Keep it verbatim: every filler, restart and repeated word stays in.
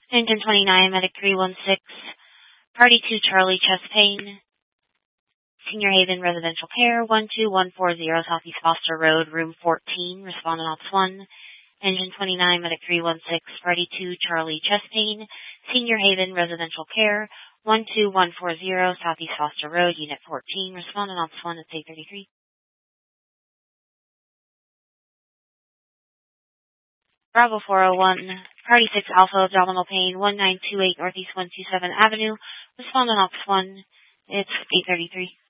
Engine twenty-nine, Medic three one six, Party two Charlie, chest pain. Senior Haven Residential Care, one two one four zero Southeast Foster Road, Room fourteen, Respondent Ops one. Engine twenty-nine, Medic three one six, Party two Charlie, chest pain. Senior Haven Residential Care, one two one four zero Southeast Foster Road, Unit fourteen, Respondent Ops one at eight thirty-three. Bravo four oh one, Party six Alpha, abdominal pain, one nine two eight Northeast one two seven Avenue, Respondent Ops one, it's eight thirty-three.